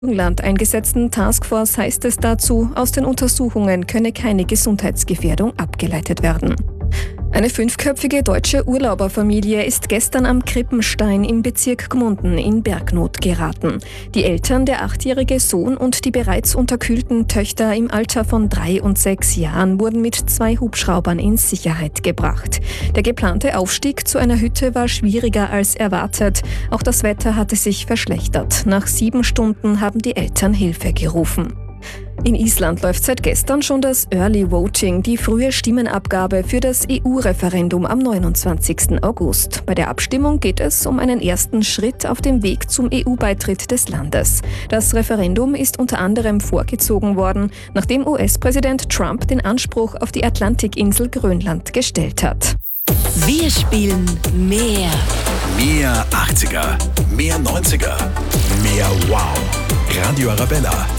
Land eingesetzten Taskforce heißt es dazu, aus den Untersuchungen könne keine Gesundheitsgefährdung abgeleitet werden. Eine 5-köpfige deutsche Urlauberfamilie ist gestern am Krippenstein im Bezirk Gmunden in Bergnot geraten. Die Eltern, der 8-jährige Sohn und die bereits unterkühlten Töchter im Alter von 3 und 6 Jahren wurden mit 2 Hubschraubern in Sicherheit gebracht. Der geplante Aufstieg zu einer Hütte war schwieriger als erwartet. Auch das Wetter hatte sich verschlechtert. Nach 7 Stunden haben die Eltern Hilfe gerufen. In Island läuft seit gestern schon das Early Voting, die frühe Stimmenabgabe für das EU-Referendum am 29. August. Bei der Abstimmung geht es um einen ersten Schritt auf dem Weg zum EU-Beitritt des Landes. Das Referendum ist unter anderem vorgezogen worden, nachdem US-Präsident Trump den Anspruch auf die Atlantikinsel Grönland gestellt hat. Wir spielen mehr. Mehr 80er, mehr 90er, mehr Wow. Radio Arabella